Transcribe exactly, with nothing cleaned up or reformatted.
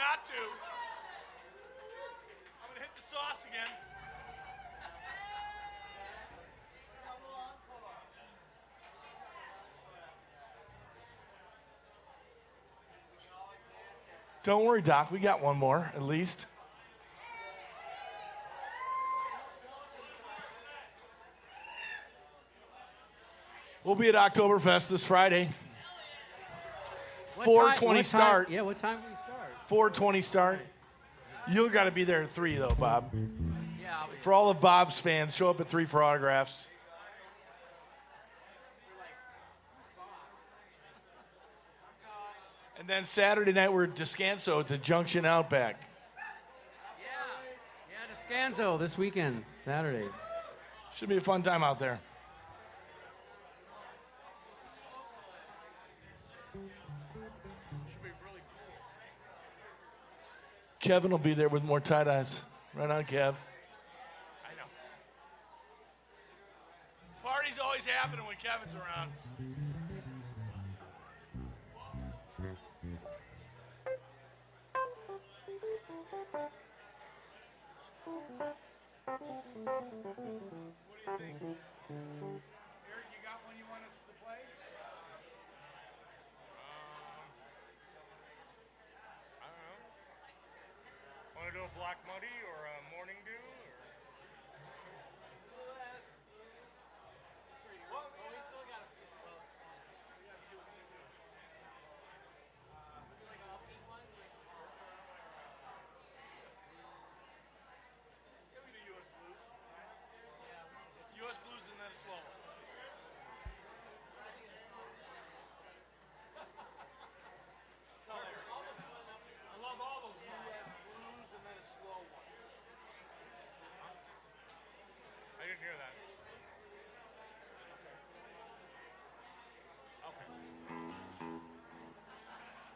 got to. I'm going to hit the sauce again. Don't worry, Doc. We got one more, at least. We'll be at Oktoberfest this Friday. four twenty start. Yeah, what time do we start? four twenty start. You got to be there at three, though, Bob. Yeah, I'll be For all of Bob's fans, show up at three for autographs. And then Saturday night, we're at Descanso at the Junction Outback. Yeah, yeah, Descanso this weekend, Saturday. Should be a fun time out there. Kevin will be there with more tie-dyes. Right on, Kev. I know. Party's always happening when Kevin's around. What do you think? Eric, you got one you want us to play? Want to do a Black Muddy or a Morning Dew?